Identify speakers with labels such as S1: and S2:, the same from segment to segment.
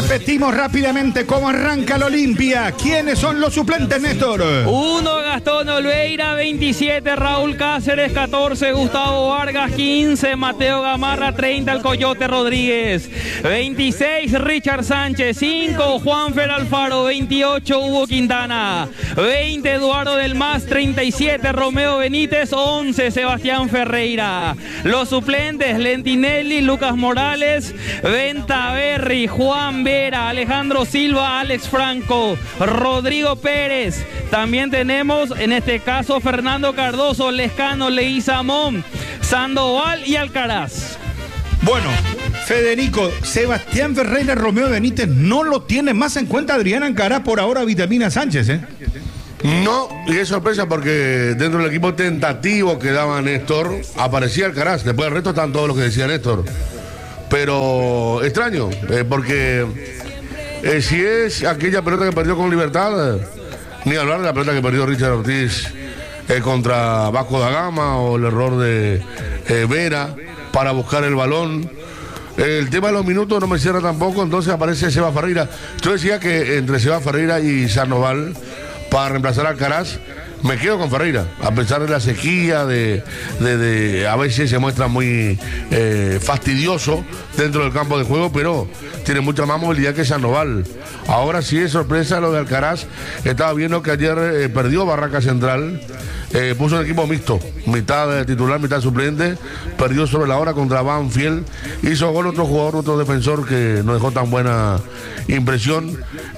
S1: Repetimos rápidamente cómo arranca el Olimpia. ¿Quiénes son los suplentes, Néstor?
S2: 1, Gastón Olveira. 27, Raúl Cáceres. 14, Gustavo Vargas. 15, Mateo Gamarra. 30, el Coyote Rodríguez. 26, Richard Sánchez. 5, Juanfer Alfaro. 28, Hugo Quintana. 20, Eduardo del Mas. 37, Romeo Benítez. 11, Sebastián Ferreira. Los suplentes, Lentinelli, Lucas Morales, Ventaverri, Juan Vera, Alejandro Silva, Alex Franco, Rodrigo Pérez. También tenemos en este caso Fernando Cardoso, Lescano, Leguizamón, Sandoval y Alcaraz.
S1: Bueno, Federico, Sebastián Ferreira, Romeo Benítez no lo tiene más en cuenta Adrián Alcaraz por ahora Vitamina Sánchez, ¿eh?
S3: No, y es sorpresa porque dentro del equipo tentativo que daba Néstor, aparecía Alcaraz. Después del resto están todos los que decía Néstor. Pero extraño, porque si es aquella pelota que perdió con Libertad, ni hablar de la pelota que perdió Richard Ortiz contra Vasco da Gama, o el error de Vera para buscar el balón. El tema de los minutos no me cierra tampoco, entonces aparece Seba Ferreira. Yo decía que entre Seba Ferreira y Sandoval, para reemplazar a Alcaraz, me quedo con Ferreira, a pesar de la sequía, de a veces se muestra muy fastidioso dentro del campo de juego, pero tiene mucha más movilidad que Sandoval. Ahora sí es sorpresa lo de Alcaraz. Estaba viendo que ayer perdió Barraca Central, puso un equipo mixto, mitad titular, mitad suplente, perdió sobre la hora contra Banfield, hizo gol otro jugador, otro defensor que no dejó tan buena impresión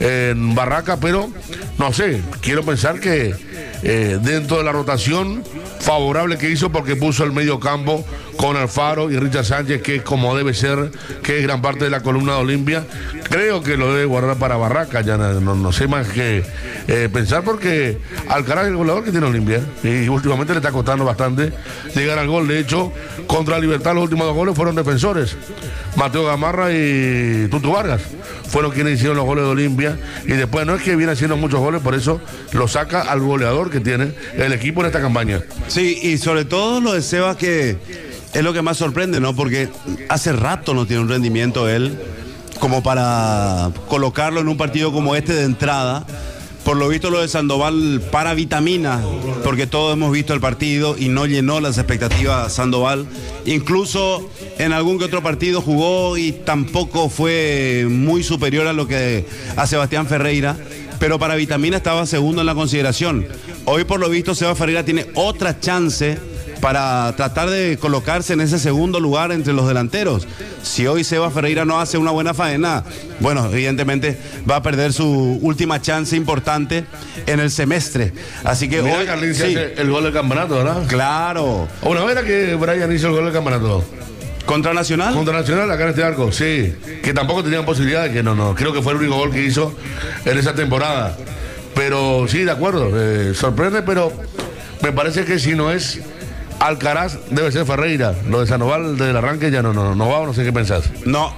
S3: en Barraca, pero no sé, quiero pensar que dentro de la rotación favorable que hizo, porque puso el medio campo con Alfaro y Richard Sánchez, que es como debe ser, que es gran parte de la columna de Olimpia, creo que lo debe guardar para Barraca. Ya no sé más que pensar, porque Alcaraz es el goleador que tiene Olimpia, y últimamente le está costando bastante llegar al gol. De hecho, contra Libertad los últimos 2 goles fueron defensores, Mateo Gamarra y Tutu Vargas fueron quienes hicieron los goles de Olimpia, y después no es que viene haciendo muchos goles, por eso lo saca al goleador que tiene el equipo en esta campaña.
S4: Sí, y sobre todo lo de Seba, que es lo que más sorprende, ¿no? Porque hace rato no tiene un rendimiento él como para colocarlo en un partido como este de entrada. Por lo visto lo de Sandoval para vitamina, porque todos hemos visto el partido y no llenó las expectativas Sandoval. Incluso en algún que otro partido jugó y tampoco fue muy superior a lo que a Sebastián Ferreira, pero para vitamina estaba segundo en la consideración. Hoy por lo visto Seba Ferreira tiene otra chance para tratar de colocarse en ese segundo lugar entre los delanteros. Si hoy Seba Ferreira no hace una buena faena, bueno, evidentemente va a perder su última chance importante en el semestre. Así que
S3: mira,
S4: hoy
S3: Carlín,
S4: sí.
S3: hace el gol del campeonato, ¿verdad?
S4: Claro.
S3: Una vez era que Brian hizo el gol del campeonato.
S4: ¿Contra Nacional?
S3: Contra Nacional, acá en este arco, sí. Que tampoco tenían posibilidad de que no. Creo que fue el único gol que hizo en esa temporada. Pero sí, de acuerdo. Sorprende, pero me parece que si no es Alcaraz, debe ser Ferreira. Lo de Sandoval del arranque ya no va, o no sé qué pensás.
S4: No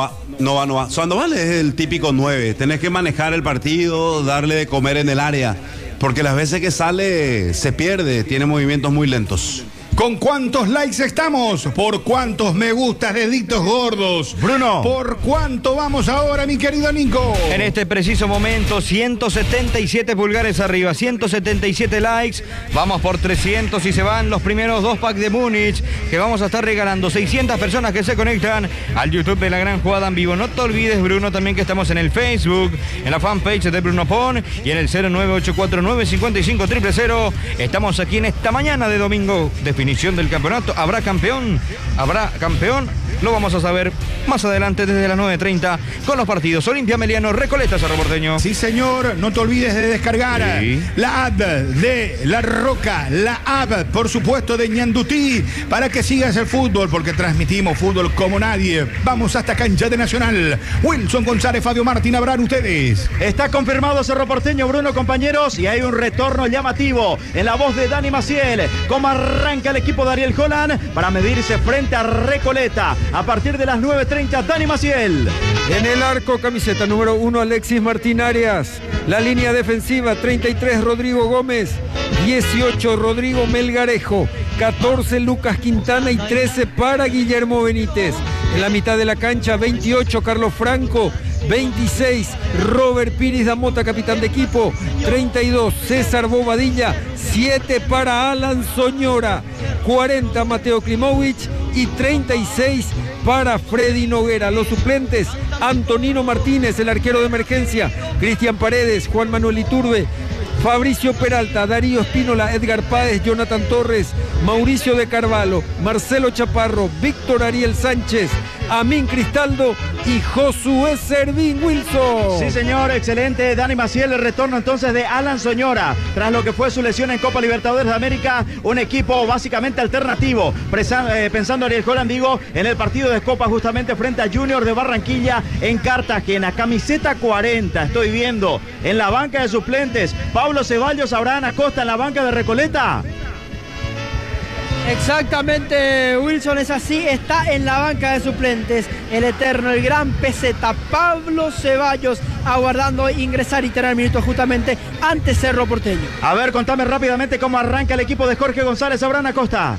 S4: va. Sandoval es el típico 9. Tenés que manejar el partido, darle de comer en el área, porque las veces que sale se pierde, tiene movimientos muy lentos.
S1: ¿Con cuántos likes estamos? ¿Por cuántos me gustas, deditos gordos?
S4: Bruno.
S1: ¿Por cuánto vamos ahora, mi querido Nico?
S2: En este preciso momento, 177 pulgares arriba, 177 likes. Vamos por 300 y se van los primeros 2 packs de Múnich, que vamos a estar regalando. 600 personas que se conectan al YouTube de La Gran Jugada en vivo. No te olvides, Bruno, también que estamos en el Facebook, en la fanpage de Bruno Pon y en el 09849550000. Estamos aquí en esta mañana de domingo. Definición del campeonato. ¿Habrá campeón? Lo vamos a saber más adelante desde las 9:30 con los partidos Olimpia, Meliano, Recoleta, Cerro Porteño.
S1: Sí, señor. No te olvides de descargar la app de La Roca, la app, por supuesto, de Ñandutí, para que sigas el fútbol, porque transmitimos fútbol como nadie. Vamos hasta cancha de Nacional. Wilson González, Fabio Martín, habrán ustedes.
S5: Está confirmado Cerro Porteño, Bruno, compañeros, y hay un retorno llamativo en la voz de Dani Maciel. ¿Cómo arranca el equipo de Ariel Holland para medirse frente a Recoleta? A partir de las 9:30, Dani Maciel.
S6: En el arco, camiseta número 1, Alexis Martín Arias. La línea defensiva, 33, Rodrigo Gómez. 18, Rodrigo Melgarejo. 14, Lucas Quintana y 13 para Guillermo Benítez. En la mitad de la cancha, 28, Carlos Franco. 26, Robert Piris Damota, capitán de equipo. 32, César Bobadilla. 7 para Alan Soñora. 40, Mateo Klimovic. Y 36 para Freddy Noguera. Los suplentes: Antonino Martínez, el arquero de emergencia. Cristian Paredes, Juan Manuel Iturbe, Fabricio Peralta, Darío Espínola, Edgar Páez, Jonathan Torres, Mauricio de Carvalho, Marcelo Chaparro, Víctor Ariel Sánchez, Amin Cristaldo y Josué Servín Wilson.
S5: Sí, señor, excelente. Dani Maciel, el retorno entonces de Alan Soñora, tras lo que fue su lesión en Copa Libertadores de América. Un equipo básicamente alternativo, pensando Ariel Holland, digo, en el partido de Copa justamente frente a Junior de Barranquilla en Cartagena. Camiseta 40, estoy viendo en la banca de suplentes: Pablo Ceballos, Abraham Acosta en la banca de Recoleta.
S7: Exactamente, Wilson, es así, está en la banca de suplentes el eterno, el gran peseta Pablo Ceballos, aguardando ingresar y tener minutos justamente ante Cerro Porteño.
S5: A ver, contame rápidamente cómo arranca el equipo de Jorge González. Abraham Acosta.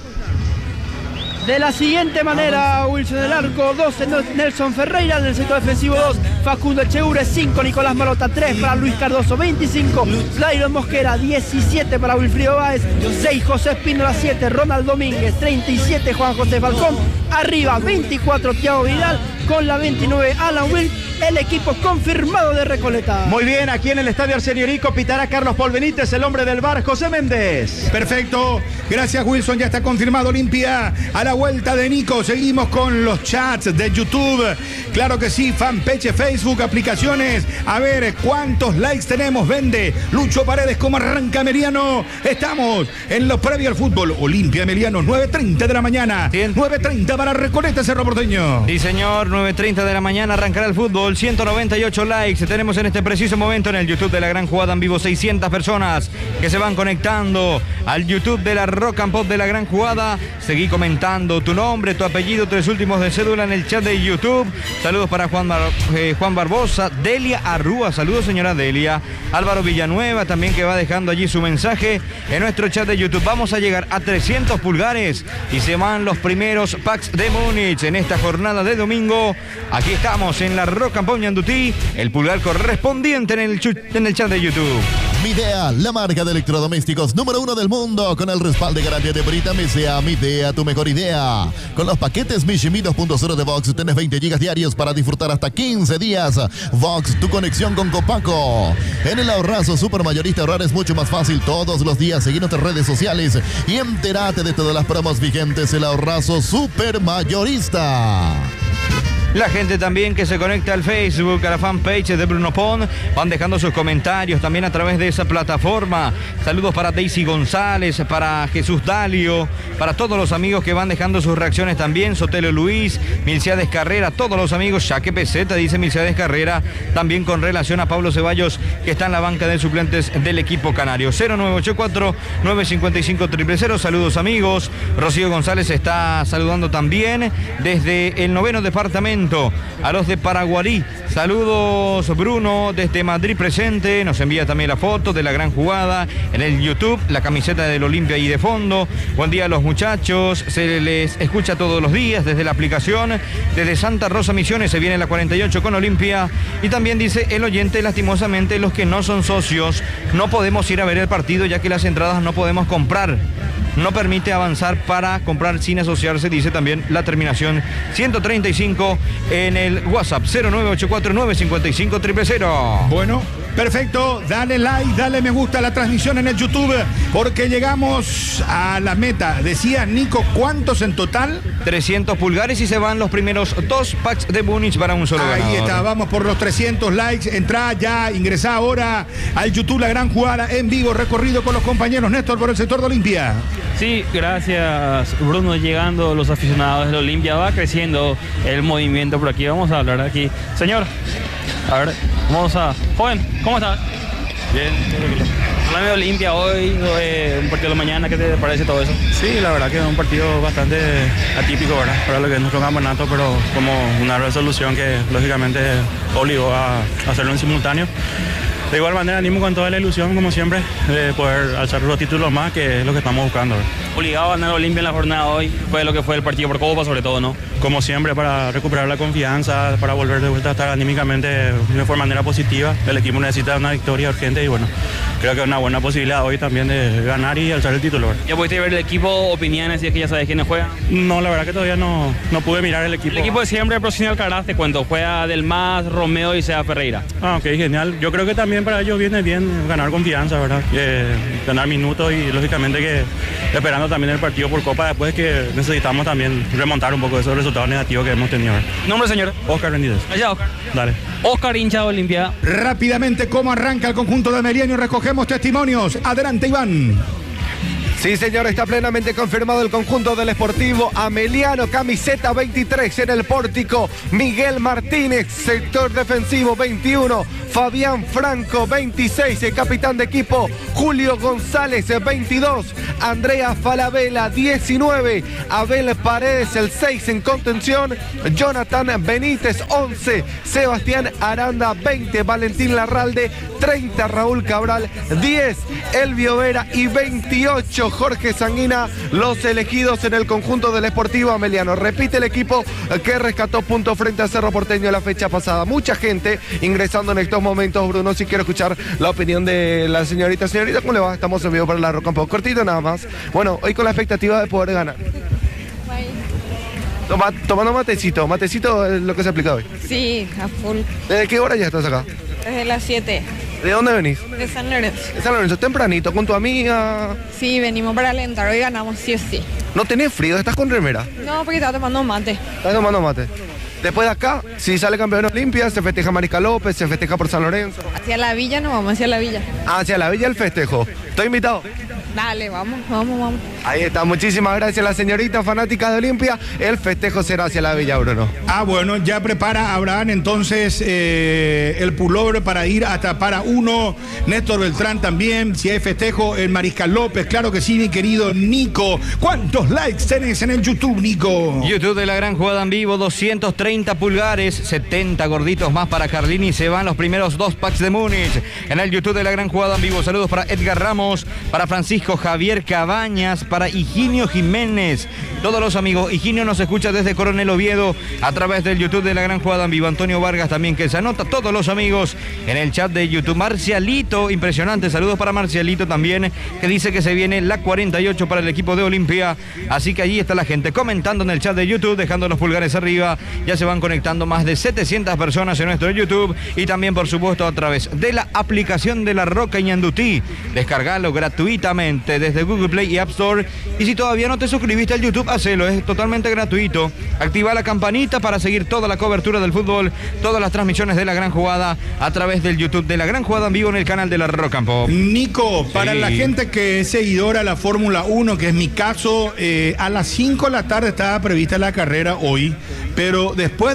S7: De la siguiente manera, Wilson, el arco: 12 Nelson Ferreira, en el sector defensivo 2 Facundo Echeure, 5 Nicolás Malota, 3 para Luis Cardoso, 25 Flavio Mosquera, 17 para Wilfrido Báez, 6 José Espínola, 7 Ronald Domínguez, 37 Juan José Falcón, arriba 24 Thiago Vidal, con la 29 Alan Will, el equipo confirmado de Recoleta.
S5: Muy bien, aquí en el estadio Arsenio Rico pitará Carlos Paul Benítez, el hombre del VAR, José Méndez.
S1: Perfecto, gracias Wilson, ya está confirmado Olimpia. A la vuelta de Nico, seguimos con los chats de YouTube. Claro que sí, fanpage, Facebook, aplicaciones. A ver cuántos likes tenemos. Vende Lucho Paredes, cómo arranca Meriano. Estamos en los previos al fútbol. Olimpia Meriano, 9:30 de la mañana. 9:30 para Recoleta, Cerro Porteño.
S2: Sí, señor, 9:30 de la mañana arrancará el fútbol. 198 likes tenemos en este preciso momento en el YouTube de La Gran Jugada en vivo. 600 personas que se van conectando al YouTube de la Rock and Pop de La Gran Jugada. Seguí comentando tu nombre, tu apellido, 3 últimos de cédula en el chat de YouTube. Saludos para Juan Barbosa, Delia Arrúa, saludos señora Delia. Álvaro Villanueva también, que va dejando allí su mensaje en nuestro chat de YouTube. Vamos a llegar a 300 pulgares y se van los primeros packs de Múnich en esta jornada de domingo. Aquí estamos en la Rock and Pop Ñandutí, el pulgar correspondiente en el chat de YouTube.
S8: Midea, la marca de electrodomésticos número 1 del mundo, con el respaldo de garantía de Brita Mesea. Midea, tu mejor idea. Con los paquetes Mishimi 2.0 de Vox tenés 20 gigas diarios para disfrutar hasta 15 días. Vox, tu conexión con Copaco. En el ahorrazo supermayorista, ahorrar es mucho más fácil todos los días. Seguinos en redes sociales y entérate de todas las promos vigentes. El ahorrazo supermayorista.
S2: La gente también que se conecta al Facebook, a la fanpage de Bruno Pon, van dejando sus comentarios también a través de esa plataforma. Saludos para Daisy González, para Jesús Dalio, para todos los amigos que van dejando sus reacciones también. Sotelo Luis, Milciades Carrera, todos los amigos. Yaque Peseta, dice Milciades Carrera, también con relación a Pablo Ceballos, que está en la banca de suplentes del equipo canario. 0984-955-000. Saludos amigos. Rocío González está saludando también desde el 9º departamento. A los de Paraguarí, saludos Bruno desde Madrid presente, nos envía también la foto de La Gran Jugada en el YouTube, la camiseta del Olimpia ahí de fondo. Buen día a los muchachos, se les escucha todos los días desde la aplicación. Desde Santa Rosa Misiones se viene la 48 con Olimpia. Y también dice el oyente, lastimosamente los que no son socios no podemos ir a ver el partido, ya que las entradas no podemos comprar. No permite avanzar para comprar sin asociarse, dice también la terminación 135 en el WhatsApp 0984-955-000.
S1: Bueno, perfecto, dale like, dale me gusta a la transmisión en el YouTube, porque llegamos a la meta. Decía Nico, ¿cuántos en total?
S2: 300 pulgares y se van los primeros 2 packs de Múnich para un solo ganador.
S1: Ahí está, vamos por los 300 likes. Entrá ya, ingresá ahora al YouTube La Gran Jugada en vivo, recorrido con los compañeros. Néstor, por el sector de Olimpia.
S9: Sí, gracias Bruno. Llegando los aficionados de Olimpia, va creciendo el movimiento por aquí. Vamos a hablar aquí. Señor, a ver, vamos a... Joven, ¿cómo está? Bien. Hablame de Olimpia hoy, un partido de la mañana, ¿qué te parece todo eso?
S10: Sí, la verdad que es un partido bastante atípico, ¿verdad? Para lo que es nuestro campeonato, pero como una resolución que lógicamente obligó a hacerlo en simultáneo. De igual manera, animo con toda la ilusión, como siempre, de poder alzar los títulos más, que es lo que estamos buscando.
S9: Obligado a ganar Olimpia en la jornada hoy, fue lo que fue el partido por Copa, sobre todo, ¿no?
S10: como siempre, para recuperar la confianza, para volver de vuelta a estar anímicamente de mejor manera positiva. El equipo necesita una victoria urgente y bueno, creo que es una buena posibilidad hoy también de ganar y alzar el título.
S2: ¿Ya pudiste ver el equipo, opiniones, si es que ya sabes quiénes juegan?
S10: No, la verdad que todavía no pude mirar el equipo.
S2: El equipo de siempre, profesional Caraz, te cuento, juega Del Mas, Romeo y Sea Ferreira.
S10: Ok, genial. Yo creo que también para ellos viene bien ganar confianza, ¿verdad? Ganar minutos y lógicamente que esperando también el partido por Copa después, que necesitamos también remontar un poco esos resultados negativos que hemos tenido.
S2: ¿Nombre, señor?
S10: Oscar Benítez.
S2: Allá, Oscar.
S10: Dale.
S2: Oscar, hincha de Olimpia.
S1: Rápidamente, ¿cómo arranca el conjunto de Ameliano? Recogemos testimonios. Adelante, Iván.
S11: Sí, señor, está plenamente confirmado el conjunto del Sportivo Ameliano, camiseta 23 en el pórtico, Miguel Martínez, sector defensivo 21, Fabián Franco 26, el capitán de equipo, Julio González 22, Andrea Falabella 19, Abel Paredes el 6 en contención, Jonathan Benítez 11, Sebastián Aranda 20, Valentín Larralde 30, Raúl Cabral 10, Elvio Vera y 28, Jorge Sanguina, los elegidos en el conjunto del Sportivo Ameliano. Repite el equipo que rescató punto frente a Cerro Porteño la fecha pasada. Mucha gente ingresando en estos momentos, Bruno. Si quiero escuchar la opinión de la señorita. Señorita, ¿cómo le va? Estamos en vivo para la Roca, un poco cortito nada más. Bueno, hoy con la expectativa de poder ganar. Tomando matecito. Matecito es lo que se aplica hoy.
S12: Sí, a full.
S11: ¿Desde qué hora ya estás acá?
S12: Desde las 7.
S11: ¿De dónde venís?
S12: De San Lorenzo.
S11: De San Lorenzo, tempranito, con tu amiga.
S12: Sí, venimos para alentar, hoy ganamos sí o sí.
S11: ¿No tenés frío? ¿Estás con remera?
S12: No, porque estaba tomando mate.
S11: ¿Estás tomando mate? Después de acá, si sale campeón Olimpia, se festeja Mariscal López, se festeja por San Lorenzo.
S12: Hacia la villa no vamos, hacia la villa.
S11: Hacia la villa el festejo. ¿Estoy invitado?
S12: Dale, vamos.
S11: Ahí está, muchísimas gracias a la señorita fanática de Olimpia. El festejo será hacia la villa, Bruno.
S1: Bueno, ya prepara Abraham entonces el pullover para ir hasta para uno. Néstor Beltrán también, si hay festejo en Mariscal López, claro que sí, mi querido Nico. ¿Cuántos likes tenés en el YouTube, Nico?
S13: YouTube de La Gran Jugada en Vivo, 230 pulgares, 70 gorditos más para Carlini. Se van los primeros 2 packs de Múnich en el YouTube de La Gran Jugada en Vivo. Saludos para Edgar Ramos, para Francisco Javier Cabañas, para Higinio Jiménez, todos los amigos. Higinio nos escucha desde Coronel Oviedo a través del YouTube de La Gran Jugada en Vivo. Antonio Vargas también, que se anota, todos los amigos en el chat de YouTube. Marcialito, impresionante, saludos para Marcialito también, que dice que se viene la 48 para el equipo de Olimpia. Así que allí está la gente comentando en el chat de YouTube, dejando los pulgares arriba. Ya se van conectando más de 700 personas en nuestro YouTube y también, por supuesto, a través de la aplicación de La Roca y Ñandutí. Descargalo gratuitamente desde Google Play y App Store. Y si todavía no te suscribiste al YouTube, hacelo, es totalmente gratuito. Activa la campanita para seguir toda la cobertura del fútbol, todas las transmisiones de La Gran Jugada a través del YouTube de La Gran Jugada en Vivo en el canal de La Roca and Pop.
S1: Nico, para la gente que es seguidora de la Fórmula 1, que es mi caso, a las 5 de la tarde estaba prevista la carrera hoy, pero después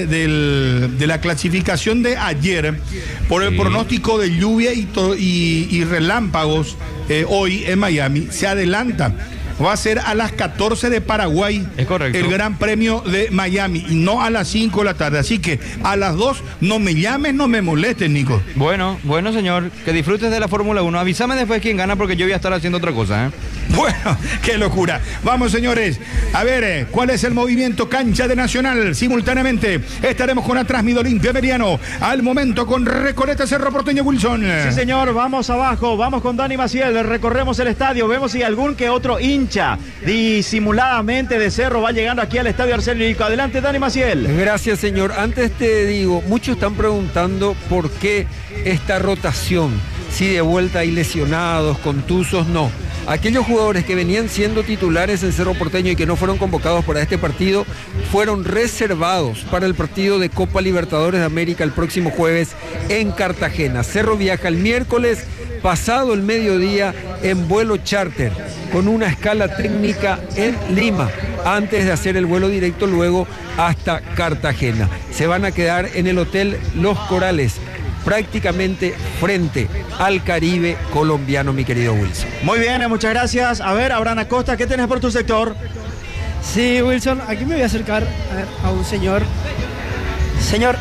S1: de la clasificación de ayer, por el pronóstico de lluvia y relámpagos hoy en Miami, se adelanta. Va a ser a las 14 de Paraguay.
S13: Es correcto.
S1: El Gran Premio de Miami y no a las 5 de la tarde. Así que a las 2 no me llames, no me molestes, Nico.
S13: Bueno, señor, que disfrutes de la Fórmula 1. Avísame después quién gana porque yo voy a estar haciendo otra cosa, ¿eh?
S1: Bueno, qué locura. Vamos, señores. A ver, ¿cuál es el movimiento cancha de Nacional? Simultáneamente estaremos con Atrás Olimpia Meriano. Al momento con Recoleta Cerro Porteño, Wilson.
S5: Sí, señor, vamos abajo, vamos con Dani Maciel, recorremos el estadio, vemos si algún que otro hincha disimuladamente de Cerro va llegando aquí al estadio Arsenio Rico. Adelante, Dani Maciel.
S6: Gracias, señor. Antes te digo, muchos están preguntando por qué esta rotación, si de vuelta hay lesionados, contusos, no. Aquellos jugadores que venían siendo titulares en Cerro Porteño y que no fueron convocados para este partido fueron reservados para el partido de Copa Libertadores de América el próximo jueves en Cartagena. Cerro viaja el miércoles pasado el mediodía en vuelo charter con una escala técnica en Lima antes de hacer el vuelo directo luego hasta Cartagena. Se van a quedar en el Hotel Los Corales, prácticamente frente al Caribe colombiano, mi querido Wilson.
S5: Muy bien, muchas gracias. A ver, Abraham Acosta, ¿qué tenés por tu sector?
S7: Sí, Wilson, aquí me voy a acercar a un señor. Señor,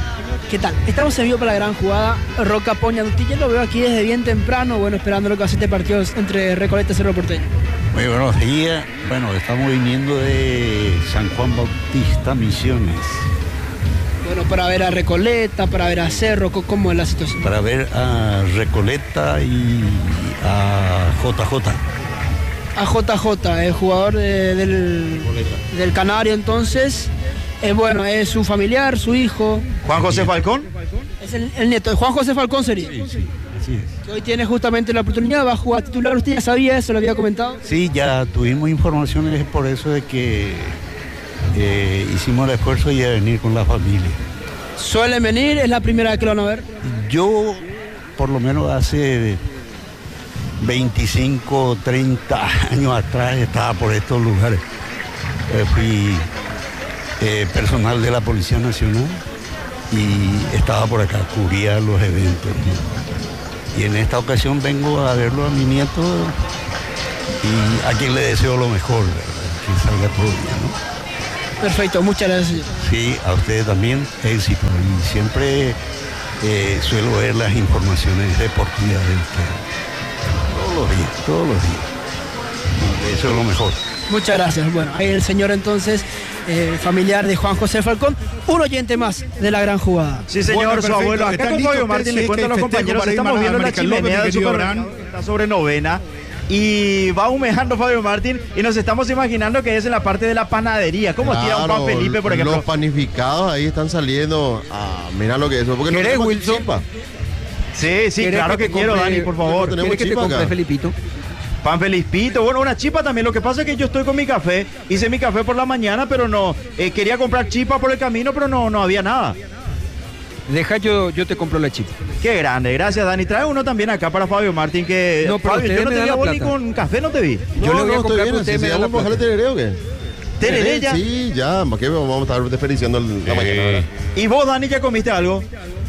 S7: ¿Qué tal? Estamos en vivo para la gran jugada. Roca Poña Dutilla, lo veo aquí desde bien temprano, bueno, esperando lo que hace este partido entre Recoleta y Cerro Porteño.
S14: Muy buenos días. Bueno, estamos viniendo de San Juan Bautista, Misiones.
S7: Bueno, para ver a Recoleta, para ver a Cerro, ¿cómo es la situación?
S14: Para ver a Recoleta y a JJ.
S7: A JJ, el jugador del Canario, entonces. Bueno, es su familiar, su hijo.
S5: ¿Juan José Falcón?
S7: Es el nieto de Juan José Falcón sería.
S14: Sí, así es.
S7: Que hoy tiene justamente la oportunidad, va a jugar titular. ¿Usted ya sabía eso? ¿Lo había comentado?
S14: Sí, ya tuvimos informaciones, es por eso de que hicimos el esfuerzo de venir con la familia.
S7: ¿Suelen venir? ¿Es la primera vez que lo van a ver?
S14: Yo, por lo menos hace 25, 30 años atrás, estaba por estos lugares. Fui personal de la Policía Nacional y estaba por acá, cubría los eventos, ¿no? Y en esta ocasión vengo a verlo a mi nieto y a quien le deseo lo mejor, ¿verdad? Que salga todo bien, ¿no?
S7: Perfecto, muchas gracias, señor.
S14: Sí, a ustedes también éxito y siempre suelo ver las informaciones deportivas de ustedes todos los días. Eso es lo mejor.
S7: Muchas gracias. Bueno, ahí el señor entonces, familiar de Juan José Falcón, un oyente más de la gran jugada.
S5: Sí, señor,
S1: Bueno,
S5: su
S1: perfecto.
S5: abuelo. Acá
S1: ¿Están
S5: con
S1: listos
S5: Fabio Martín
S1: ustedes?
S5: le cuento a los
S1: Sí,
S5: compañeros,
S1: festejo
S5: estamos
S1: para
S5: viendo la
S1: Maricel López,
S5: chimenea
S1: mi
S5: del
S1: querido
S5: supermercado
S1: Abraham.
S5: que está sobre Novena y va humejando Fabio Martín y nos estamos imaginando que es en la parte de la panadería. ¿Cómo tira un pan Felipe, por ejemplo?
S15: Los panificados ahí están saliendo. Mira lo que es eso. Porque no
S5: ¿Querés,
S15: tenemos
S5: Wilson?
S15: chipa.
S5: Sí, claro que quiero, Dani, por favor.
S15: No tenemos
S5: ¿Quieres que te
S15: chipa
S5: compre,
S15: acá.
S5: Felipito? Pan Felipito, bueno, una chipa también. Lo que pasa es que yo estoy con mi café, hice mi café por la mañana, pero no, quería comprar chipa por el camino, pero no había nada.
S6: Deja, yo te compro la chipa.
S5: Qué grande, gracias, Dani. Trae uno también acá para Fabio Martín, que...
S6: No, pero
S5: Fabio, yo
S6: ustedes
S5: no
S6: me
S5: te
S6: dan
S5: vi a
S6: la
S5: vos ni
S6: plata.
S5: con café, no te vi.
S6: Yo le voy a
S15: estoy
S6: comprar
S15: bien,
S6: que usted
S15: si
S6: me da
S15: vamos
S6: la
S15: a bajarle
S6: plata.
S15: tereré o qué?
S5: ¿Tereré ya?
S15: Sí, ya. ¿Para qué vamos a estar desperdiciando la mañana? ¿Verdad?
S5: ¿Y vos, Dani, ya comiste algo?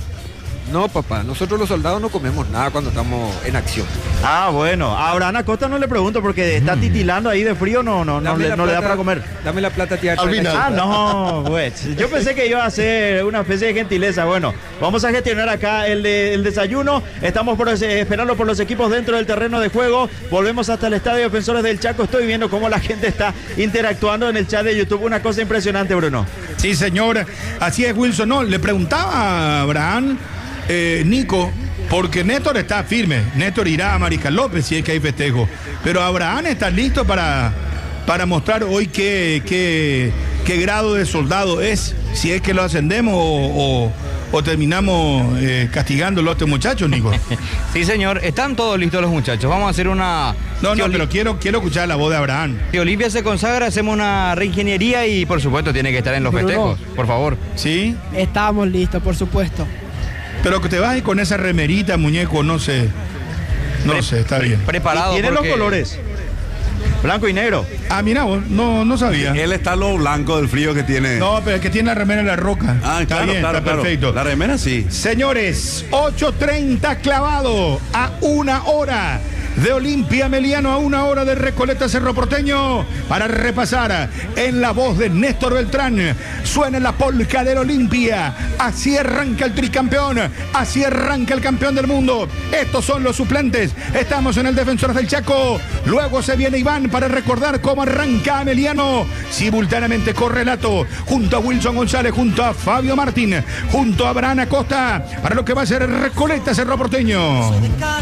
S6: No, papá, nosotros los soldados no comemos nada cuando estamos en acción.
S5: Ah, bueno. A Abraham Acosta no le pregunto porque está titilando ahí de frío, no le da para comer.
S6: Dame la plata, tía.
S15: Al final.
S5: Ah, no, pues. Yo pensé que iba a hacer una especie de gentileza. Bueno, vamos a gestionar acá el desayuno. Estamos esperando por los equipos dentro del terreno de juego. Volvemos hasta el Estadio Defensores del Chaco. Estoy viendo cómo la gente está interactuando en el chat de YouTube. Una cosa impresionante, Bruno.
S1: Sí, señor. Así es, Wilson. No, le preguntaba a Abraham, Nico, porque Néstor está firme. Néstor irá a Mariscal López si es que hay festejo. Pero Abraham está listo para mostrar hoy qué grado de soldado es, si es que lo ascendemos o terminamos castigándolo a este muchacho, Nico.
S13: Sí, señor, están todos listos los muchachos. Vamos a hacer una...
S1: No, pero quiero escuchar la voz de Abraham.
S13: Si Olimpia se consagra, hacemos una reingeniería y por supuesto tiene que estar en los festejos, por favor.
S1: ¿Sí?
S7: Estamos listos, por supuesto.
S1: Pero que te vas con esa remerita, muñeco, no sé. No sé, está bien.
S13: Preparado.
S5: ¿Tiene los colores? Blanco y negro.
S1: Ah, mira vos, no sabía.
S4: Él está lo blanco del frío que tiene.
S1: No, pero es que tiene la remera en la roca.
S4: Ah,
S1: está
S4: claro,
S1: bien,
S4: claro,
S1: está
S4: claro.
S1: perfecto.
S4: La remera sí.
S1: Señores, 8:30 clavado a 1 hora de Olimpia Meliano, a 1 hora de Recoleta Cerro Porteño, para repasar en la voz de Néstor Beltrán. Suena la polca del Olimpia. Así arranca el tricampeón, así arranca el campeón del mundo. Estos son los suplentes. Estamos en el Defensores del Chaco. Luego se viene Iván para recordar cómo arranca Ameliano. Simultáneamente correlato junto a Wilson González, junto a Fabio Martín, junto a Abraham Acosta, para lo que va a ser Recoleta Cerro Porteño.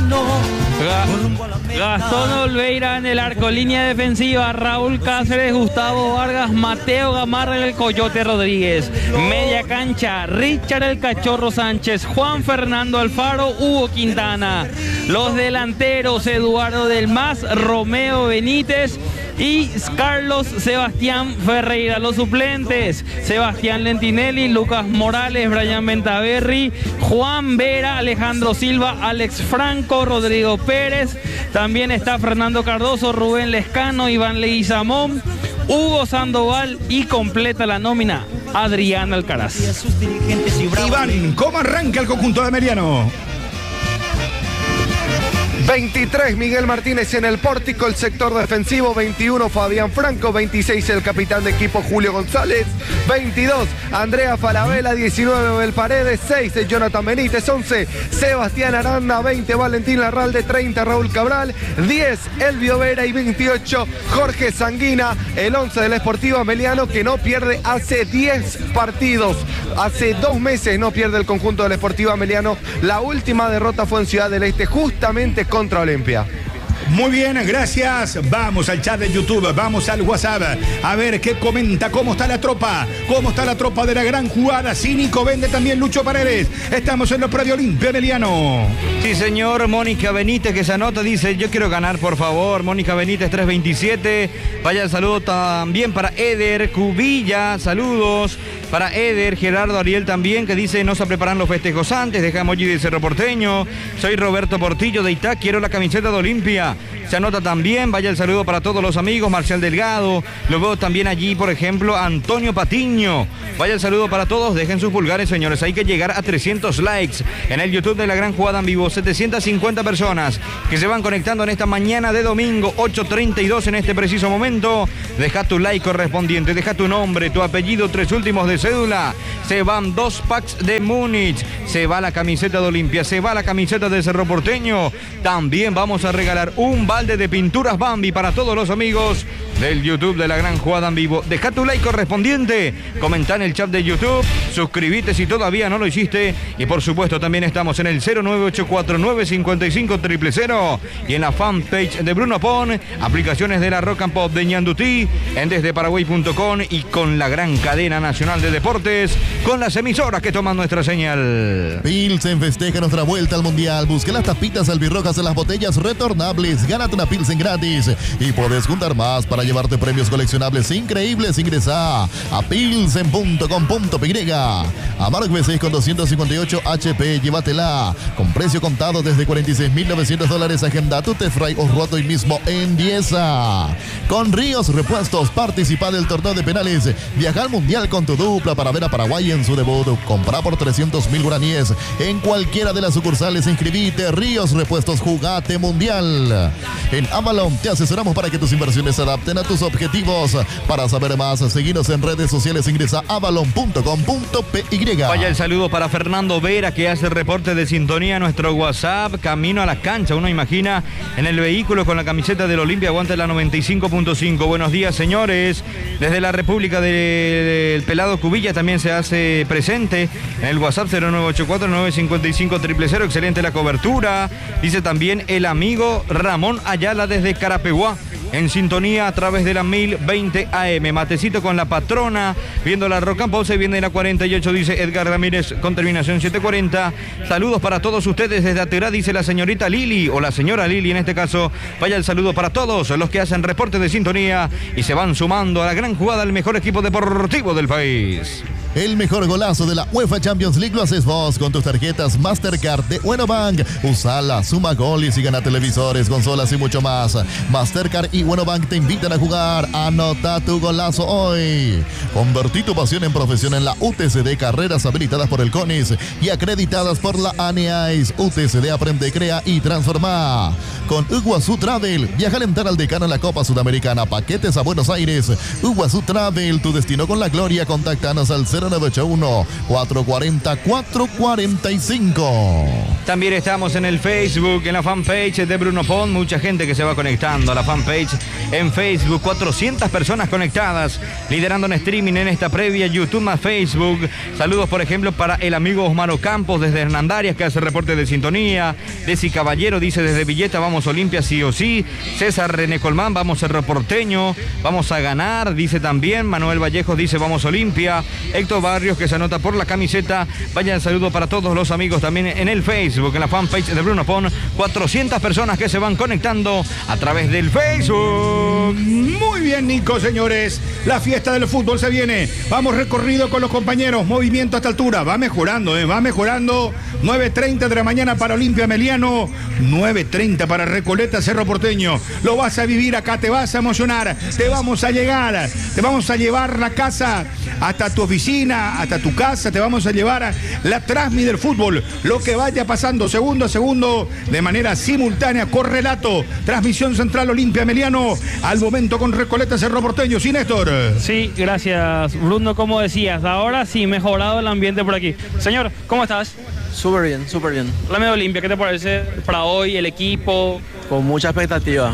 S2: Gastón Olveira en el arco, línea defensiva, Raúl Cáceres, Gustavo Vargas, Mateo Gamarra y el Coyote Rodríguez. Media cancha, Richard el Cachorro Sánchez, Juan Fernando Alfaro, Hugo Quintana. Los delanteros, Eduardo Del Mas, Romeo Benítez y Carlos Sebastián Ferreira. Los suplentes, Sebastián Lentinelli, Lucas Morales, Brian Ventaverri, Juan Vera, Alejandro Silva, Alex Franco, Rodrigo Pérez. También está Fernando Cardoso, Rubén Lescano, Iván Leguizamón, Hugo Sandoval y completa la nómina Adrián Alcaraz.
S1: Iván, ¿cómo arranca el conjunto de Meliano?
S11: 23 Miguel Martínez en el pórtico, el sector defensivo. 21 Fabián Franco. 26 el capitán de equipo Julio González. 22 Andrea Falabella. 19 Abel Paredes. 6 Jonathan Benítez. 11 Sebastián Aranda. 20 Valentín Larralde. 30 Raúl Cabral. 10 Elvio Vera y 28 Jorge Sanguina. El 11 del Sportivo Ameliano, que no pierde hace 10 partidos. Hace 2 meses no pierde el conjunto del Sportivo Ameliano. La última derrota fue en Ciudad del Este, justamente contra Olimpia.
S1: Muy bien, gracias. Vamos al chat de YouTube, vamos al WhatsApp a ver qué comenta, cómo está la tropa de la gran jugada. Cínico vende también Lucho Paredes. Estamos en los predios Olimpia Ameliano.
S13: Sí, señor. Mónica Benítez, que se anota, dice: yo quiero ganar, por favor. Mónica Benítez, 327. Vaya el saludo también para Eder Cubilla. Saludos para Eder. Gerardo Ariel también, que dice: no se preparan los festejos antes. Deja emoji de Cerro Porteño. Soy Roberto Portillo de Itá. Quiero la camiseta de Olimpia. Se anota también. Vaya el saludo para todos los amigos. Marcial Delgado. Lo veo también allí, por ejemplo, Antonio Patiño. Vaya el saludo para todos. Dejen sus pulgares, señores. Hay que llegar a 300 likes en el YouTube de La Gran Jugada en Vivo. 750 personas que se van conectando en esta mañana de domingo, 8:32 en este preciso momento. Deja tu like correspondiente. Deja tu nombre, tu apellido, 3 últimos de cédula. Se van 2 packs de Múnich. Se va la camiseta de Olimpia. Se va la camiseta de Cerro Porteño. También vamos a regalar un balde de pinturas Bambi para todos los amigos del YouTube de La Gran Jugada en Vivo. Deja tu like correspondiente, comenta en el chat de YouTube, suscríbete si todavía no lo hiciste, y por supuesto también estamos en el 0984-955-000 y en la fanpage de Bruno Pon, aplicaciones de la Rock and Pop de Ñandutí, en desdeparaguay.com y con la gran cadena nacional de deportes, con las emisoras que toman nuestra señal.
S8: Pilsen festeja nuestra vuelta al Mundial. Busca las tapitas albirrojas en las botellas retornables. Gánate una Pilsen gratis y puedes juntar más para llevarte premios coleccionables increíbles. Ingresa a pilsen.com.py. Amargo V6 con 258 HP. Llévatela con precio contado desde $46.900. Agenda tu test drive o ruedo hoy mismo en Dieza. Con Ríos Repuestos, participa del torneo de penales. Viaja al Mundial con tu dupla para ver a Paraguay en su debut. Compra por 300.000 guaraníes en cualquiera de las sucursales. Inscribite. Ríos Repuestos, jugate Mundial. En Avalon te asesoramos para que tus inversiones se adapten a tus objetivos. Para saber más, seguinos en redes sociales. Ingresa a avalon.com.py.
S13: Vaya el saludo para Fernando Vera, que hace reporte de sintonía a nuestro WhatsApp. Camino a la cancha, uno imagina en el vehículo con la camiseta del Olimpia. Aguanta la 95.5. Buenos días, señores. Desde la República del Pelado Cubilla también se hace presente en el WhatsApp 0984-955-000. Excelente la cobertura. Dice también el amigo Ramón Ayala desde Carapeguá, en sintonía a través de la 1020 AM. Matecito con la patrona, viendo la Rock and Pop. Se viene la 48, dice Edgar Ramírez, con terminación 740. Saludos para todos ustedes desde Aterá, dice la señorita Lili, o la señora Lili en este caso. Vaya el saludo para todos los que hacen reporte de sintonía y se van sumando a la gran jugada, el mejor equipo deportivo del país.
S8: El mejor golazo de la UEFA Champions League lo haces vos con tus tarjetas Mastercard de Buenobank. Usala, suma goles y gana televisores, consolas y mucho más. Mastercard y Buenobank te invitan a jugar. Anota tu golazo hoy. Convertí tu pasión en profesión en la UTCD. Carreras habilitadas por el CONIS y acreditadas por la ANEAIS. UTCD aprende, crea y transforma. Con Iguazú Travel, viaja a alentar al decano en la Copa Sudamericana. Paquetes a Buenos Aires. Iguazú Travel, tu destino con la gloria. Contáctanos al 0981-440-445.
S13: También estamos en el Facebook, en la fanpage de Bruno Pon. Mucha gente que se va conectando a la fanpage en Facebook. 400 personas conectadas, liderando en streaming en esta previa, YouTube más Facebook. Saludos, por ejemplo, para el amigo Osmaro Campos desde Hernandarias, que hace reporte de sintonía. Desi Caballero dice desde Villeta: vamos Olimpia sí o sí. César René Colmán: vamos Cerro Porteño, vamos a ganar, dice también. Manuel Vallejos dice: vamos Olimpia. Héctor Barrios, que se anota por la camiseta. Vaya el saludo para todos los amigos también en el Facebook, en la fanpage de Bruno Pon. 400 personas que se van conectando a través del Facebook.
S1: Muy bien, Nico, señores. La fiesta del fútbol se viene. Vamos recorrido con los compañeros. Movimiento a esta altura. Va mejorando, va mejorando. 9:30 de la mañana para Olimpia Ameliano. 9:30 para Recoleta, Cerro Porteño. Lo vas a vivir acá, te vas a emocionar. Te vamos a llegar. Te vamos a llevar la casa hasta tu oficina, hasta tu casa. Te vamos a llevar a la Transmi del fútbol. Lo que vaya pasando segundo a segundo de manera simultánea, correlato. Transmisión Central Olimpia Meliano. Al momento con Recoleta Cerro Porteño. Sí, Néstor.
S2: Sí, gracias, Bruno. Como decías, ahora sí, mejorado el ambiente por aquí. Señor, ¿cómo estás?
S16: Súper bien, súper bien.
S2: La media Olimpia, ¿qué te parece para hoy, el equipo?
S16: Con mucha expectativa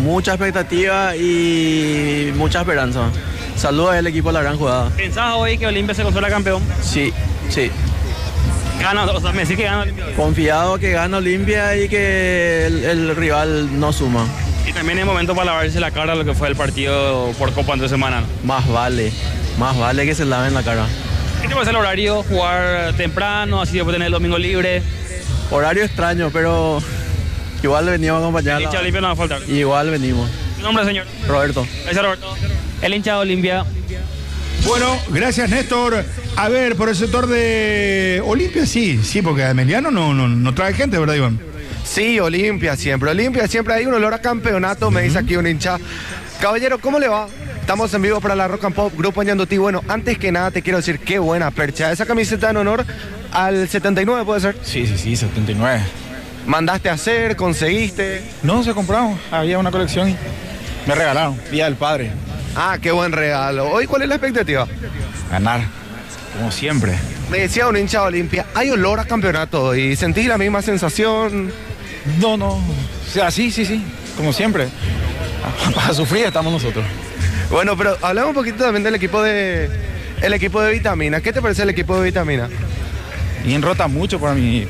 S16: y mucha esperanza. Saludos al equipo de la gran jugada.
S2: ¿Pensás hoy que Olimpia se consuela campeón?
S16: Sí, sí.
S2: Gana, o sea, me decís que gana Olimpia.
S16: Confiado que gana Olimpia y que el rival no suma.
S2: Y también es momento para lavarse la cara lo que fue el partido por Copa entre semana.
S16: Más vale que se laven la cara.
S2: ¿Qué te parece el horario? ¿Jugar temprano, así después tener el domingo libre?
S16: Horario extraño, pero igual venimos a acompañar.
S2: El hincha de Olimpia no va a faltar.
S16: Igual venimos.
S2: ¿Tu nombre, señor?
S16: Roberto.
S2: Gracias, Roberto. El hincha de Olimpia.
S1: Bueno, gracias, Néstor. A ver, por el sector de Olimpia, sí, porque a Emiliano no trae gente, ¿verdad, Iván?
S11: Sí, Olimpia siempre hay un olor a campeonato, me dice aquí un hincha. Caballero, ¿cómo le va? Estamos en vivo para la Rock and Pop, Grupo Ñandutí. Bueno, antes que nada te quiero decir, qué buena percha. Esa camiseta en honor al 79, ¿puede ser?
S17: Sí, 79.
S11: ¿Mandaste a hacer? ¿Conseguiste?
S17: No, se compraron. Había una colección y me regalaron. Día del Padre.
S11: Ah, qué buen regalo. ¿Hoy cuál es la expectativa?
S17: Ganar, como siempre.
S11: Me decía un hincha de Olimpia, hay olor a campeonato y sentís la misma sensación.
S17: No. O sea, sí, como siempre. Para sufrir estamos nosotros.
S11: Bueno, pero hablamos un poquito también del equipo de Vitamina. ¿Qué te parece el equipo de Vitamina?
S17: Y enrota mucho para mí.